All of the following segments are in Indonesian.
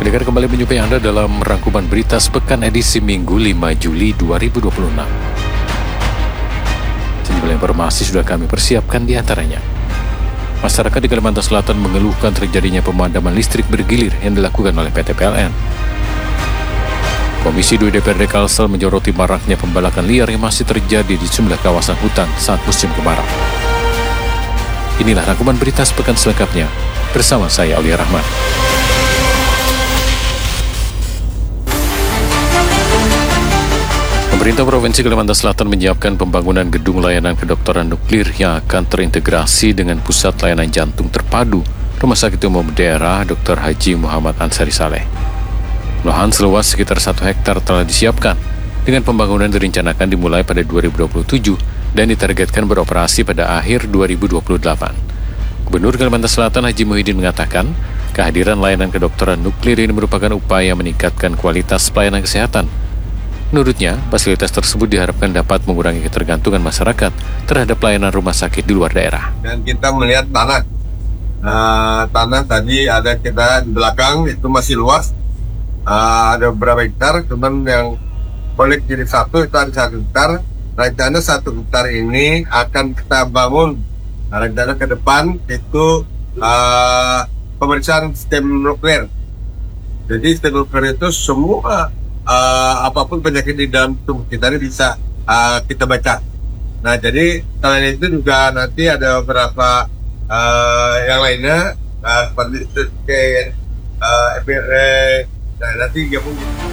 Pendengar kembali menjumpai Anda dalam rangkuman berita sepekan edisi Minggu 5 Juli 2026. Sejumlah informasi sudah kami persiapkan di antaranya. Masyarakat di Kalimantan Selatan mengeluhkan terjadinya pemadaman listrik bergilir yang dilakukan oleh PT PLN. Komisi 2 DPRD Kalsel menyoroti maraknya pembalakan liar yang masih terjadi di sejumlah kawasan hutan saat musim kemarau. Inilah rangkuman berita sepekan selengkapnya bersama saya Aulia Rahman. Pemerintah Provinsi Kalimantan Selatan menyiapkan pembangunan gedung layanan kedokteran nuklir yang akan terintegrasi dengan pusat layanan jantung terpadu Rumah Sakit Umum Daerah Dr. Haji Muhammad Ansari Saleh. Lahan seluas sekitar 1 hektar telah disiapkan dengan pembangunan direncanakan dimulai pada 2027 dan ditargetkan beroperasi pada akhir 2028. Gubernur Kalimantan Selatan Haji Muhyiddin mengatakan, kehadiran layanan kedokteran nuklir ini merupakan upaya meningkatkan kualitas pelayanan kesehatan. Menurutnya, fasilitas tersebut diharapkan dapat mengurangi ketergantungan masyarakat terhadap pelayanan rumah sakit di luar daerah. Dan kita melihat tanah. Tanah tadi ada kita di belakang, itu masih luas. Ada beberapa hektar, cuman yang boleh jadi 1 itu ada 1 hektar. Rencana 1 hektar ini akan kita bangun. Rencana ke depan itu pemeriksaan sistem nuklir. Jadi sistem nuklir itu semua apapun penyakit di dalam tubuh kita ini bisa kita baca. Nah, jadi selain itu juga nanti ada beberapa yang lainnya seperti kayak FBR. Nah, nanti gabung.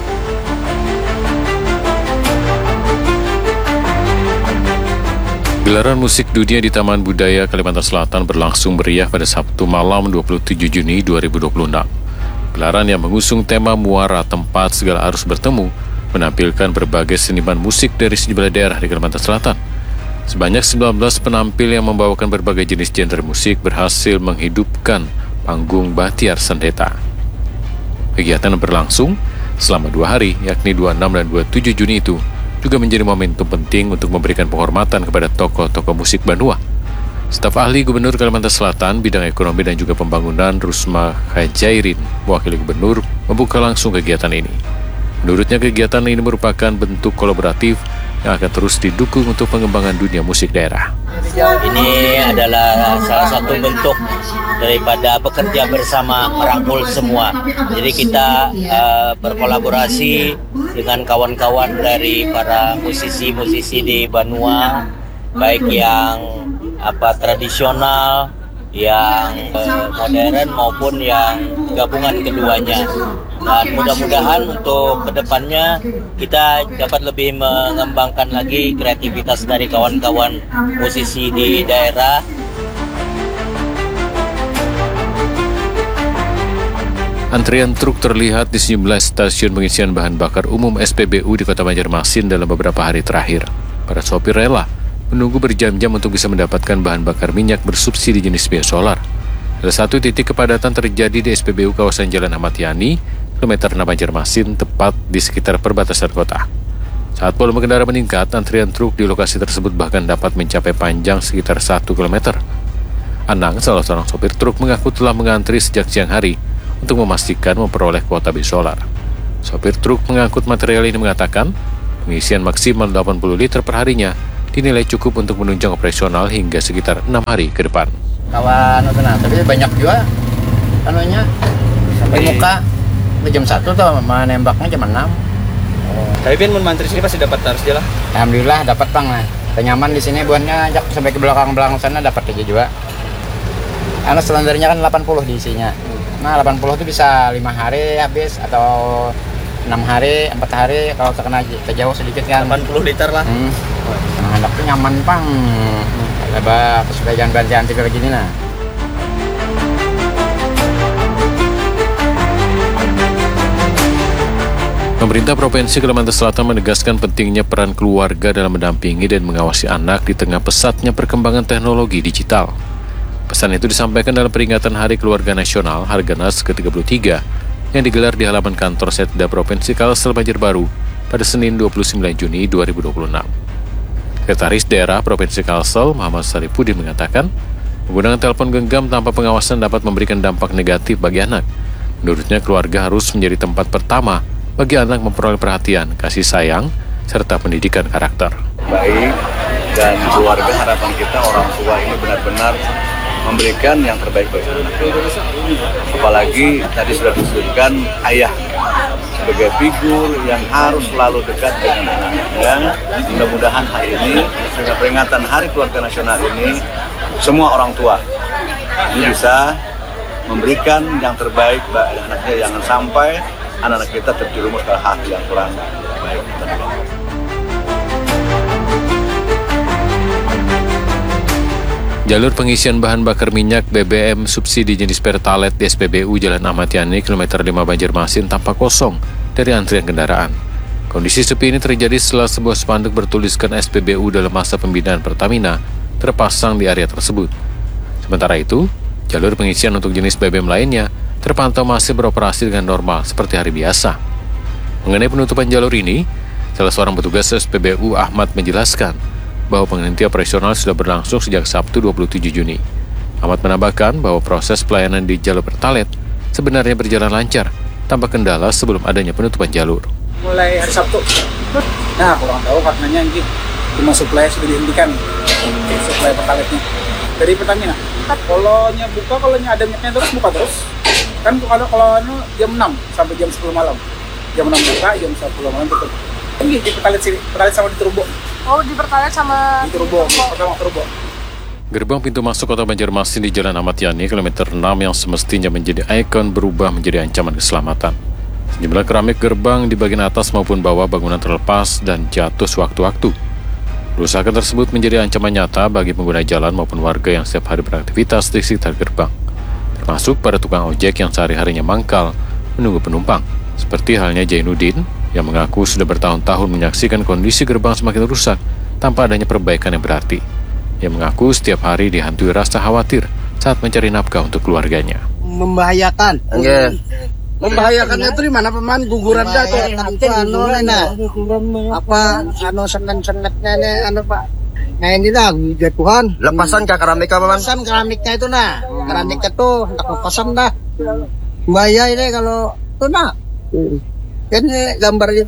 Gelaran musik dunia di Taman Budaya Kalimantan Selatan berlangsung meriah pada Sabtu malam 27 Juni 2026. Gelaran yang mengusung tema Muara Tempat Segala Arus Bertemu menampilkan berbagai seniman musik dari sejumlah daerah di Kalimantan Selatan. Sebanyak 19 penampil yang membawakan berbagai jenis genre musik berhasil menghidupkan panggung Bahtiar Sendeta. Kegiatan yang berlangsung selama 2 hari, yakni 26 dan 27 Juni itu, juga menjadi momentum penting untuk memberikan penghormatan kepada tokoh-tokoh musik Banua. Staf ahli Gubernur Kalimantan Selatan bidang ekonomi dan juga pembangunan Rusma Khajairin, mewakili Gubernur, membuka langsung kegiatan ini. Menurutnya kegiatan ini merupakan bentuk kolaboratif yang akan terus didukung untuk pengembangan dunia musik daerah. Ini adalah salah satu bentuk daripada bekerja bersama merangkul semua. Jadi kita berkolaborasi dengan kawan-kawan dari para musisi-musisi di Banua, baik yang tradisional, yang modern maupun yang gabungan keduanya. Dan mudah-mudahan untuk kedepannya kita dapat lebih mengembangkan lagi kreativitas dari kawan-kawan musisi di daerah. Antrian truk terlihat di sejumlah stasiun pengisian bahan bakar umum SPBU di Kota Banjarmasin dalam beberapa hari terakhir. Para sopir rela menunggu berjam-jam untuk bisa mendapatkan bahan bakar minyak bersubsidi jenis biosolar. Salah satu titik kepadatan terjadi di SPBU kawasan Jalan Ahmad Yani, kilometer 6 Banjarmasin, tepat di sekitar perbatasan kota. Saat volume kendaraan meningkat, antrian truk di lokasi tersebut bahkan dapat mencapai panjang sekitar 1 km. Anang, salah seorang sopir truk, mengaku telah mengantri sejak siang hari untuk memastikan memperoleh kuota biosolar. Sopir truk mengangkut material ini mengatakan, pengisian maksimal 80 liter per harinya dinilai cukup untuk menunjang operasional hingga sekitar 6 hari ke depan. Kawan tenang, tapi banyak juga sampai muka jam 1 tuh, nembaknya jam 6. Tapi Bin mantri sini pasti dapat harus lah. Alhamdulillah dapat Bang. Nyaman di sini buatnya sampai ke belakang sana dapat aja juga. Karena standarnya kan 80 diisinya. Nah, 80 itu bisa 5 hari habis atau 6 hari, 4 hari kalau terkena jauh sedikit kan. 80 liter lah. Nah, anaknya nyaman Bang. Coba supaya jangan ganti kayak gini nah. Pemerintah Provinsi Kalimantan Selatan menegaskan pentingnya peran keluarga dalam mendampingi dan mengawasi anak di tengah pesatnya perkembangan teknologi digital. Pesan itu disampaikan dalam peringatan Hari Keluarga Nasional Harganas ke-33 yang digelar di halaman kantor Setda Provinsi Kalsel Banjarbaru pada Senin 29 Juni 2026. Sekretaris Daerah Provinsi Kalsel, Muhammad Saripudin mengatakan, penggunaan telepon genggam tanpa pengawasan dapat memberikan dampak negatif bagi anak. Menurutnya, keluarga harus menjadi tempat pertama bagi anak memperoleh perhatian, kasih sayang, serta pendidikan karakter. Baik, dan keluarga, harapan kita orang tua ini benar-benar memberikan yang terbaik bagi anak. Apalagi tadi sudah disebutkan ayah sebagai figur yang harus selalu dekat dengan anaknya. Mudah-mudahan hari ini, dengan peringatan Hari Keluarga Nasional ini, semua orang tua ini bisa memberikan yang terbaik bagi anaknya. Jangan sampai anak-anak kita terjerumus ke hal yang kurang baik. Jalur pengisian bahan bakar minyak BBM subsidi jenis Pertalite di SPBU Jalan Ahmad Yani, kilometer 5 Banjarmasin tampak kosong dari antrian kendaraan. Kondisi sepi ini terjadi setelah sebuah spanduk bertuliskan SPBU dalam masa pembinaan Pertamina terpasang di area tersebut. Sementara itu, jalur pengisian untuk jenis BBM lainnya terpantau masih beroperasi dengan normal seperti hari biasa. Mengenai penutupan jalur ini, salah seorang petugas SPBU Ahmad menjelaskan bahwa penghentian operasional sudah berlangsung sejak Sabtu 27 Juni. Ahmad menambahkan bahwa proses pelayanan di jalur Pertalite sebenarnya berjalan lancar tanpa kendala sebelum adanya penutupan jalur. Mulai hari Sabtu. Nah, kurang tahu karenanya ini cuma suplai sudah dihentikan. Suplai Pertalite-nya dari Pertamina. Kalau buka, kalau ada minyaknya terus buka terus. Kan kalau jam 6 sampai jam 10 malam. Jam 6 buka, jam 10 malam tutup. Ini di Pertalite sini, Pertalite sama di Turbo. Oh, di Pertalite sama di Turbo, pertama Turbo. Gerbang pintu masuk kota Banjarmasin di Jalan Ahmad Yani, kilometer 6 yang semestinya menjadi ikon berubah menjadi ancaman keselamatan. Sejumlah keramik gerbang di bagian atas maupun bawah bangunan terlepas dan jatuh sewaktu-waktu. Kerusakan tersebut menjadi ancaman nyata bagi pengguna jalan maupun warga yang setiap hari beraktivitas di sekitar gerbang, termasuk para tukang ojek yang sehari-harinya mangkal menunggu penumpang. Seperti halnya Jainuddin yang mengaku sudah bertahun-tahun menyaksikan kondisi gerbang semakin rusak tanpa adanya perbaikan yang berarti. Ia mengaku setiap hari dihantui rasa khawatir saat mencari nafkah untuk keluarganya. Membahayakan. Membahayakannya itu di mana paman guguran dah tuh. Senetnya Pak. Nah ini dah jatuhan. Lepasan ke keramika paman. Lepasan keramiknya itu keramiknya tuh tak lepasan dah. Bahaya ini kalau tuh kan gambar itu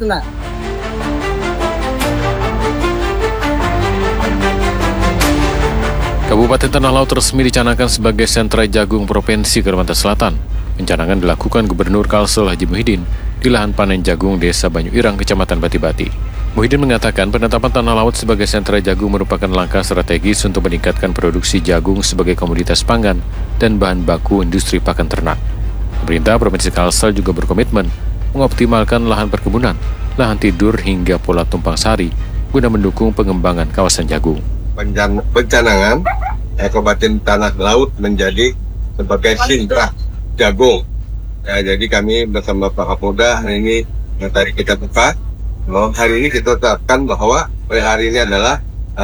Kabupaten Tanah Laut resmi dicanangkan sebagai sentra jagung Provinsi Kalimantan Selatan. Pencanangan dilakukan Gubernur Kalsel Haji Muhyiddin di lahan panen jagung Desa Banyu Irang, Kecamatan Bati-Bati. Muhyiddin mengatakan penetapan Tanah Laut sebagai sentra jagung merupakan langkah strategis untuk meningkatkan produksi jagung sebagai komoditas pangan dan bahan baku industri pakan ternak. Pemerintah Provinsi Kalsel juga berkomitmen mengoptimalkan lahan perkebunan, lahan tidur hingga pola tumpang sari guna mendukung pengembangan kawasan jagung. Pencanangan Kabupaten Tanah Laut menjadi sebagai sentra jagung. Ya, jadi kami bersama Pak Kapolda hari ini yang tadi kita buka, hari ini kita tetapkan bahwa hari ini adalah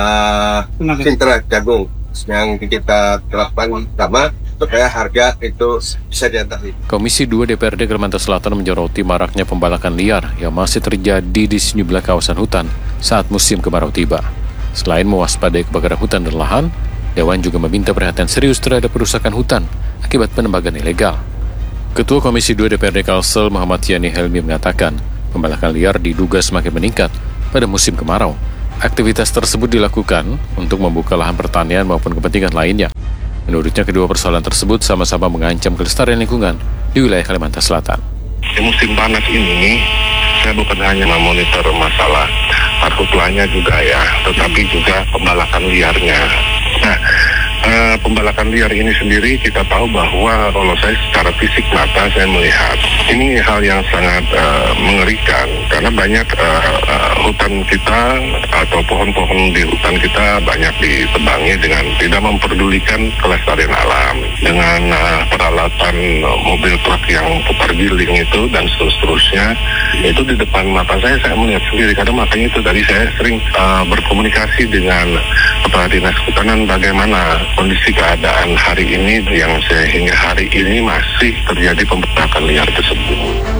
sentra jagung yang kita terapkan sama supaya harga itu bisa diatasi. Komisi 2 DPRD Kalimantan Selatan menyoroti maraknya pembalakan liar yang masih terjadi di sejumlah kawasan hutan saat musim kemarau tiba. Selain mewaspadai kebakaran hutan dan lahan, Dewan juga meminta perhatian serius terhadap perusakan hutan akibat penembagan ilegal. Ketua Komisi 2 DPRD Kalsel Muhammad Yani Helmi mengatakan, pembalakan liar diduga semakin meningkat pada musim kemarau. Aktivitas tersebut dilakukan untuk membuka lahan pertanian maupun kepentingan lainnya. Menurutnya, kedua persoalan tersebut sama-sama mengancam kelestarian lingkungan di wilayah Kalimantan Selatan. Di musim panas ini, saya bukan hanya memonitor masalah karhutlanya juga ya, tetapi juga pembalakan liarnya. Nah, pembalakan liar ini sendiri kita tahu bahwa kalau saya secara fisik mata saya melihat ini hal yang sangat mengerikan karena banyak hutan kita atau pohon-pohon di hutan kita banyak ditebangi dengan tidak memperdulikan kelestarian alam dengan peralatan mobil truk yang putar giling itu dan seterusnya. Itu di depan mata saya melihat sendiri karena makanya itu tadi saya sering berkomunikasi dengan Kepala Dinas Kehutanan bagaimana kondisi keadaan hari ini yang sehingga hari ini masih terjadi pembakaran liar tersebut.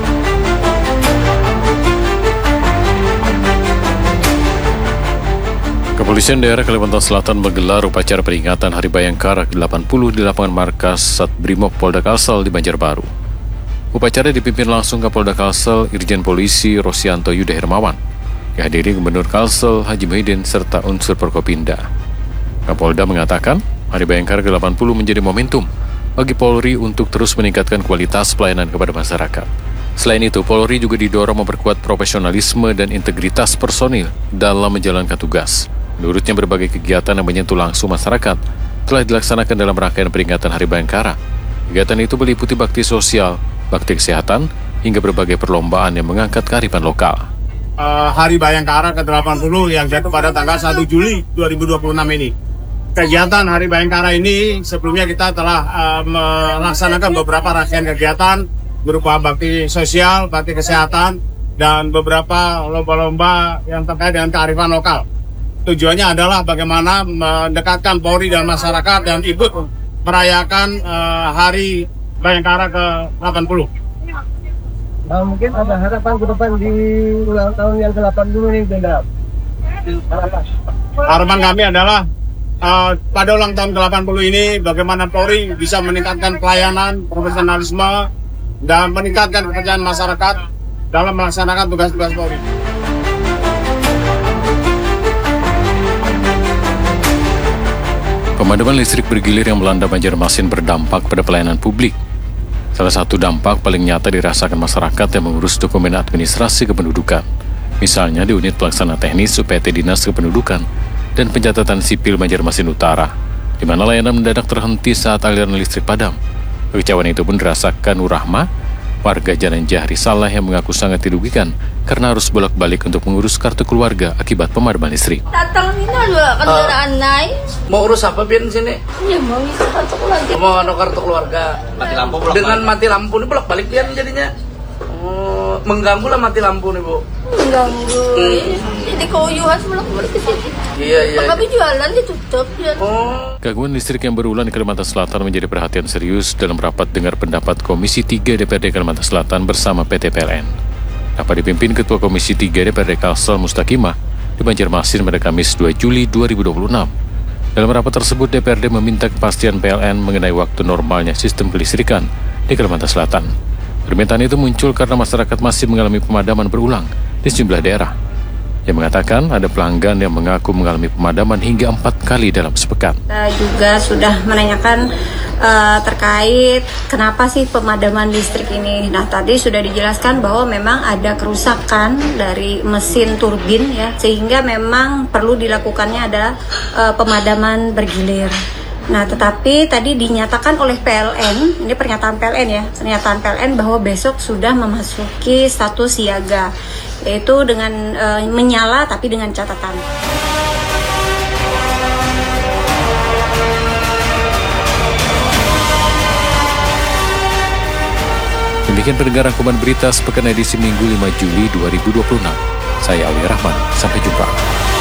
Kepolisian daerah Kalimantan Selatan menggelar upacara peringatan Hari Bayangkara ke-80 di lapangan markas Satbrimob Polda Kalsel di Banjarbaru. Upacara dipimpin langsung Kapolda Kalsel Irjen Polisi Rosianto Yuda Hermawan, dihadiri Gubernur Kalsel Haji Muhyiddin serta unsur Forkopimda. Kapolda mengatakan, Hari Bayangkara ke-80 menjadi momentum bagi Polri untuk terus meningkatkan kualitas pelayanan kepada masyarakat. Selain itu, Polri juga didorong memperkuat profesionalisme dan integritas personil dalam menjalankan tugas. Menurutnya, berbagai kegiatan yang menyentuh langsung masyarakat telah dilaksanakan dalam rangkaian peringatan Hari Bayangkara. Kegiatan itu meliputi bakti sosial, bakti kesehatan, hingga berbagai perlombaan yang mengangkat kearifan lokal. Hari Bayangkara ke-80 yang jatuh pada tanggal 1 Juli 2026 ini. Kegiatan Hari Bayangkara ini sebelumnya kita telah melaksanakan beberapa rangkaian kegiatan berupa bakti sosial, bakti kesehatan, dan beberapa lomba-lomba yang terkait dengan kearifan lokal. Tujuannya adalah bagaimana mendekatkan Polri dan masyarakat dan ikut merayakan Hari Bayangkara ke-80. Mungkin ada harapan ke depan di ulang tahun yang ke-80 ini, Benda. Harapan kami adalah pada ulang tahun ke-80 ini bagaimana Polri bisa meningkatkan pelayanan, profesionalisme, dan meningkatkan kepercayaan masyarakat dalam melaksanakan tugas-tugas Polri. Pemadaman listrik bergilir yang melanda Banjarmasin berdampak pada pelayanan publik. Salah satu dampak paling nyata dirasakan masyarakat yang mengurus dokumen administrasi kependudukan. Misalnya di unit pelaksana teknis UPT Dinas Kependudukan dan Pencatatan Sipil Banjarmasin Utara, di mana layanan mendadak terhenti saat aliran listrik padam. Kekecewaan itu pun dirasakan Nur Rahma, warga Jalan Jahri Saleh yang mengaku sangat dirugikan karena harus bolak-balik untuk mengurus kartu keluarga akibat pemadaman listrik. Datang ini ada kendaraan naik. Mau urus apa Bin sini? Ya mau ngisi kartu keluarga. Mau ada kartu keluarga. Mati lampu bolak-balik. Dengan mati lampu ini bolak-balik Bin jadinya. Mengganggu lah mati lampu nih Bu. Mengganggu. Jadi koyo harus bolak-balik ke sini. Iya. Tapi jualan ditutup ya. Gangguan listrik yang berulang di Kalimantan Selatan menjadi perhatian serius dalam rapat dengar pendapat Komisi 3 DPRD Kalimantan Selatan bersama PT PLN. Rapat dipimpin Ketua Komisi 3 DPRD Kalsel Mustakimah di Banjarmasin pada Kamis 2 Juli 2026. Dalam rapat tersebut, DPRD meminta kepastian PLN mengenai waktu normalnya sistem kelistrikan di Kalimantan Selatan. Permintaan itu muncul karena masyarakat masih mengalami pemadaman berulang di sejumlah daerah. Yang mengatakan ada pelanggan yang mengaku mengalami pemadaman hingga 4 kali dalam sepekan. Kita juga sudah menanyakan terkait kenapa sih pemadaman listrik ini. Nah, tadi sudah dijelaskan bahwa memang ada kerusakan dari mesin turbin ya, sehingga memang perlu dilakukannya ada pemadaman bergilir. Nah, tetapi tadi dinyatakan oleh PLN, ini pernyataan PLN ya, pernyataan PLN bahwa besok sudah memasuki status siaga, yaitu dengan menyala tapi dengan catatan. Demikian pendengar rangkuman berita sepekan edisi Minggu 5 Juli 2026. Saya Ali Rahman, sampai jumpa.